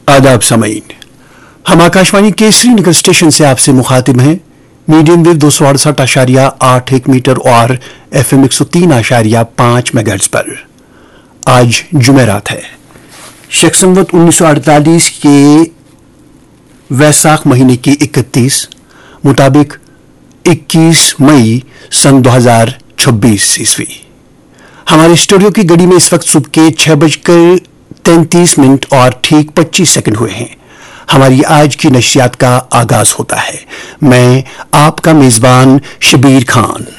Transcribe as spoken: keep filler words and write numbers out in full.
आदाब सामीन, हम आकाशवाणी के श्रीनगर स्टेशन से आपसे मुखातिब हैं। मीडियम वेव दो सौ अड़सठ आशारिया आठ एक मीटर और एफ एम एक सौ तीन आशारिया पांच मेगाहर्ट्ज पर। आज जुमेरात है, शक संवत उन्नीस सौ अड़तालीस के वैसाख महीने की इकतीस मुताबिक इक्कीस मई सन दो हजार छब्बीस ईस्वी। हमारे स्टूडियो की घड़ी में इस वक्त सुबह के छह बजकर तैंतीस मिनट और ठीक पच्चीस सेकंड हुए हैं। हमारी आज की नशियात का आगाज होता है। मैं आपका मेजबान शबीर खान।